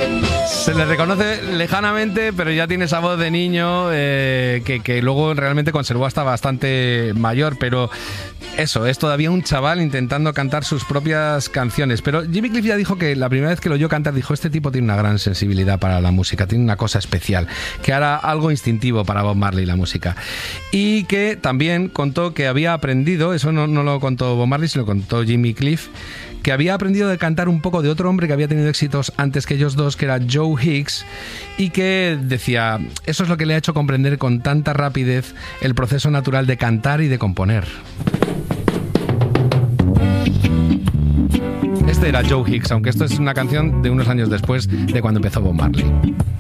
Se le reconoce lejanamente, pero ya tiene esa voz de niño que luego realmente conservó hasta bastante mayor, pero eso, es todavía un chaval intentando cantar sus propias canciones. Pero Jimmy Cliff ya dijo que la primera vez que lo oyó cantar dijo: este tipo tiene una gran sensibilidad para la música, tiene una cosa especial, que hará algo instintivo para Bob Marley la música. Y que también contó que había aprendido, eso no lo contó Bob Marley, sino lo contó Jimmy Cliff, que había aprendido de cantar un poco de otro hombre que había tenido éxitos antes que ellos dos, que era Joe Hicks, y que decía, eso es lo que le ha hecho comprender con tanta rapidez el proceso natural de cantar y de componer. Este era Joe Hicks, aunque esto es una canción de unos años después de cuando empezó Bob Marley.